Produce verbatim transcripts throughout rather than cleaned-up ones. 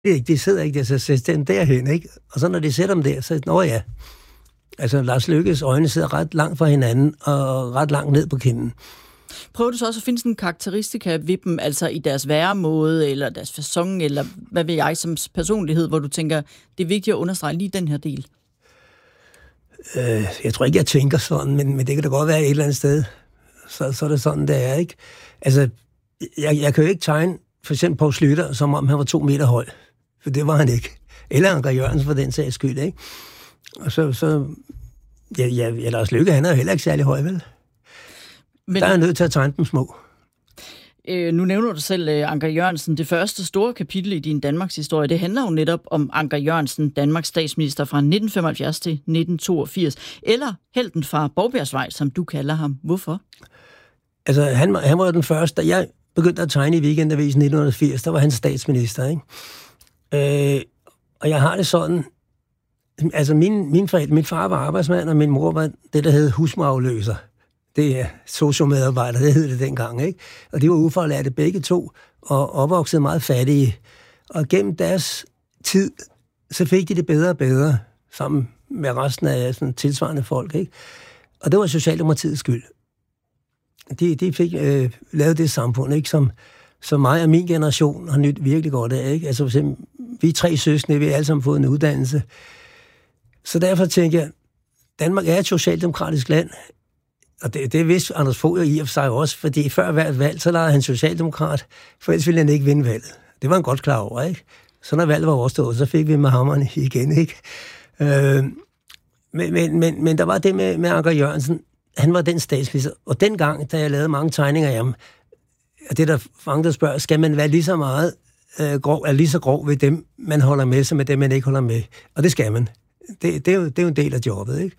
Det, de sidder ikke der, så sætter dem derhen, ikke? Og så når de sætter dem der, så nå ja. Altså, Lars Løkkes øjne sidder ret langt fra hinanden, og ret langt ned på kinden. Prøver du så også at finde sådan en karakteristika ved dem, altså i deres væremåde, eller deres facon, eller hvad ved jeg, som personlighed, hvor du tænker, det er vigtigt at understrege lige den her del? Øh, jeg tror ikke, jeg tænker sådan, men, men det kan da godt være et eller andet sted. Så, så er det sådan, det er, ikke? Altså, jeg, jeg kan jo ikke tegne for eksempel Poul Schlüter, som om han var to meter høj. For det var han ikke. Eller Anker Jørgensen for den sags skyld, ikke? Og så, så ja, ja, Lars Løkke, han er jo heller ikke særlig høj, vel? Men der er jeg nødt til at tegne dem små. Øh, nu nævner du selv uh, Anker Jørgensen. Det første store kapitel i din Danmarks historie, det handler jo netop om Anker Jørgensen, Danmarks statsminister fra nitten femoghalvfjerds til nitten toogfirs. Eller helten fra Borgbjergsvej, som du kalder ham. Hvorfor? Altså, han, han var jo den første, da jeg begyndte at tegne i Weekendavisen nitten firs, der var han statsminister, ikke? Øh, og jeg har det sådan, altså min, min, forældre, min far var arbejdsmand, og min mor var det, der hed husmorafløser. Det er sociomedarbejder, det hed det dengang, ikke? Og de var ufaglærte begge to, og opvoksede meget fattige. Og gennem deres tid, så fik de det bedre og bedre, sammen med resten af sådan tilsvarende folk, ikke? Og det var Socialdemokratiets skyld. De, de fik øh, lavet det samfund, ikke? Som, som mig og min generation har nyt virkelig godt af, ikke? Altså for eksempel, vi er tre søskende, vi har alle sammen fået en uddannelse. Så derfor tænker jeg, Danmark er et socialdemokratisk land, og det, det vidste Anders Fogh jo i og for sig også, fordi før hvert valg, så lavede han socialdemokrat, for ellers ville han ikke vinde valget. Det var han godt klar over, ikke? Så når valget var overstået, så fik vi med hammerne igen, ikke? Øh, men, men, men, men der var det med, med Anker Jørgensen, han var den statsminister, og dengang, da jeg lavede mange tegninger af ham, og det der mange, der spørger, skal man være lige så meget øh, grov, er lige så grov ved dem, man holder med, som med dem, man ikke holder med? Og det skal man. Det, det, er, jo, det er jo en del af jobbet, ikke?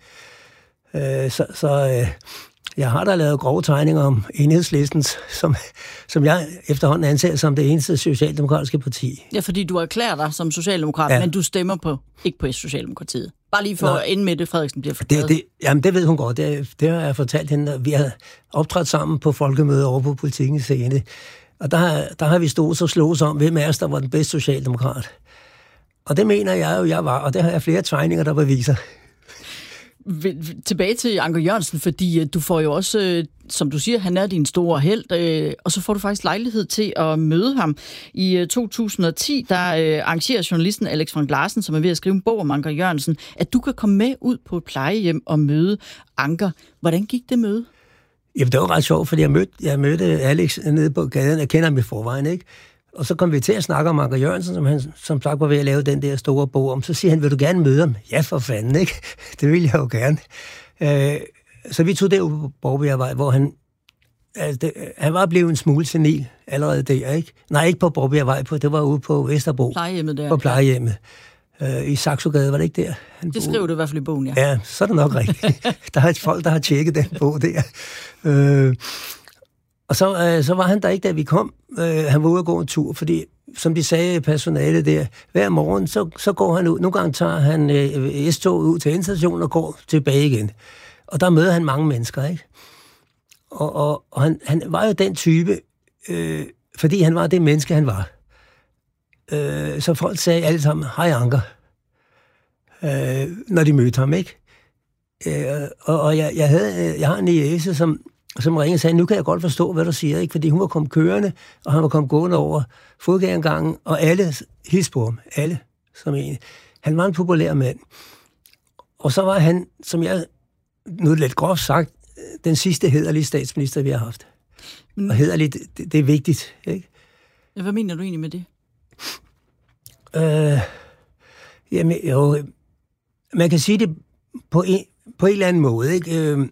Øh, så så øh, jeg har da lavet grove tegninger om Enhedslistens, som, som jeg efterhånden anser som det eneste socialdemokratiske parti. Ja, fordi du erklærer dig som socialdemokrat, ja. Men du stemmer på ikke på Socialdemokratiet. Bare lige for Nå. At ende med det, Frederiksen bliver forklaret. Det, det, jamen, det ved hun godt. Det, det har jeg fortalt hende. Vi har optrådt sammen på folkemøder over på Politikens Scene. Og der, der har vi stået og slået om, hvem af os, der var den bedste socialdemokrat. Og det mener jeg jo, jeg var. Og det har jeg flere tegninger, der beviser. Tilbage til Anker Jørgensen, fordi du får jo også, som du siger, han er din store helt, og så får du faktisk lejlighed til at møde ham. I to tusind og ti, der arrangerer journalisten Alex Frank Larsen, som er ved at skrive en bog om Anker Jørgensen, at du kan komme med ud på et plejehjem og møde Anker. Hvordan gik det møde? Jamen, det var ret sjovt, fordi jeg mødte, jeg mødte Alex nede på gaden. Jeg kender ham i forvejen, ikke? Og så kom vi til at snakke om Anker Jørgensen, som han som sagt var ved at lave den der store bog om. Så siger han, vil du gerne møde ham? Ja, for fanden, ikke? Det vil jeg jo gerne. Øh, så vi tog det på Borgbjergvej, hvor han... Altså, det, han var blevet en smule senil allerede der, ikke? Nej, ikke på Borgbjergvej, på, det var ude på Vesterbro. Plejehjemmet der. På plejehjemmet. Øh, I Saxogade, var det ikke der? Han det skriver du i hvert fald i bogen, ja. Ja, så er det nok rigtigt. Der er et folk, der har tjekket den bog der. Øh, Og så, øh, så var han der ikke, da vi kom. Øh, han var ude at gå en tur, fordi, som de sagde personalet der, hver morgen, så, så går han ud. Nogle gange tager han øh, S-toget ud til endestationen og går tilbage igen. Og der møder han mange mennesker, ikke? Og, og, og han, han var jo den type, øh, fordi han var det menneske, han var. Øh, så folk sagde alle sammen, hej Anker, øh, når de mødte ham, ikke? Øh, og og jeg, jeg, havde, jeg har en niece, som... som ringede og sagde, nu kan jeg godt forstå, hvad du siger, ikke? Fordi hun var kommet kørende, og han var kommet gående over fodgængergangen, og alle hilste på ham. Alle, som en. Han var en populær mand. Og så var han, som jeg, nu lidt groft sagt, den sidste hæderlige statsminister, vi har haft. Mm. Og hæderligt, det, det er vigtigt, ikke? Ja, hvad mener du egentlig med det? Øh, jamen, jo, man kan sige det på en, på en eller anden måde, ikke? Øh,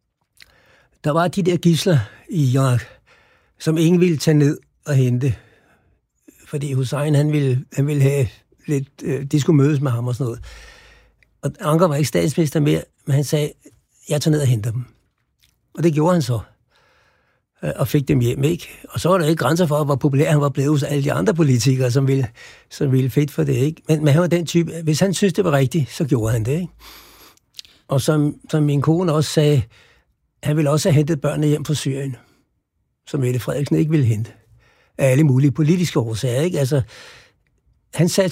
Der var de der gidsler i Irak, som ingen ville tage ned og hente. Fordi Hussein, han ville, han ville have lidt... Øh, de skulle mødes med ham og sådan noget. Og Anker var ikke statsminister mere, men han sagde, jeg tager ned og henter dem. Og det gjorde han så. Øh, og fik dem hjem, ikke? Og så var der ikke grænser for, hvor populær han var blevet hos alle de andre politikere, som ville, som ville fedt for det, ikke? Men, men han var den type... Hvis han syntes, det var rigtigt, så gjorde han det, ikke? Og som, som min kone også sagde, han ville også have hentet børnene hjem fra Syrien, som Mette Frederiksen ikke ville hente. Af alle mulige politiske årsager, ikke? Altså, han sagde